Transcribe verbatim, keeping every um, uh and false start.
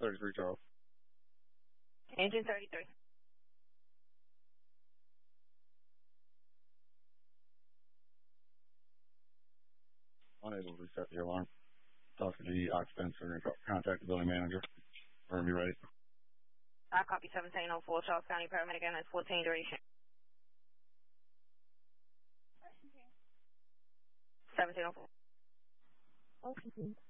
thirty-three, Charles. Engine thirty-three. Unable to reset the alarm. Talk to the occupants or contact the building manager. Or be ready. I copy seventeen oh four, Charles County Paramedic, and that's fourteen duration. seventeen oh four. Okay.